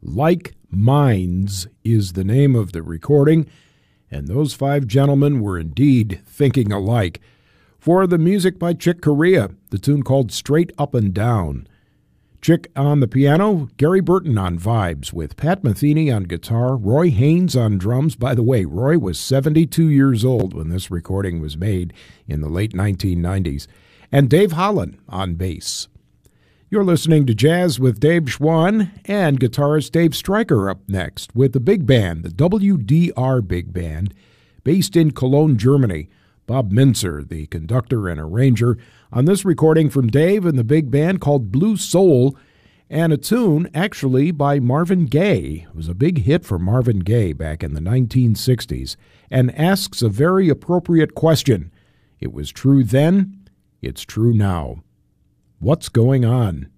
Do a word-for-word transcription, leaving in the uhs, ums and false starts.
Like Minds is the name of the recording, and those five gentlemen were indeed thinking alike. For the music by Chick Corea, the tune called Straight Up and Down. Chick on the piano, Gary Burton on vibes, with Pat Metheny on guitar, Roy Haynes on drums. By the way, Roy was seventy-two years old when this recording was made in the late nineteen nineties, and Dave Holland on bass. You're listening to Jazz with Dave Schwann, and guitarist Dave Stryker up next with the big band, the W D R Big Band, based in Cologne, Germany. Bob Minzer, the conductor and arranger, on this recording from Dave and the big band called Blue Soul, and a tune actually by Marvin Gaye. It was a big hit for Marvin Gaye back in the nineteen sixties, and asks a very appropriate question. It was true then, it's true now. What's going on?